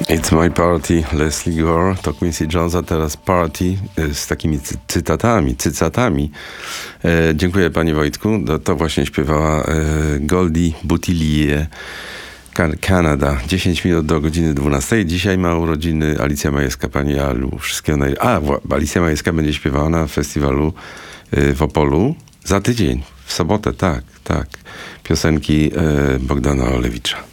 It's My Party, Leslie Gore, to Quincy Jones, a teraz Party z takimi cytatami. Dziękuję panie Wojtku. To właśnie śpiewała Goldie Boutillier, Kanada. 10 minut do godziny 12. Dzisiaj ma urodziny Alicja Majewska. Pani Alu, wszystkiego Alicja Majewska będzie śpiewała na festiwalu w Opolu za tydzień, w sobotę, tak. Piosenki Bogdana Olewicza.